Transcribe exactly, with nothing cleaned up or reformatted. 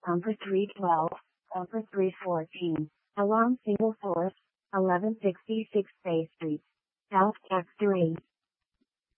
Number three twelve. Number three fourteen. Alarm single source. eleven sixty-six Bay Street. South Texas three.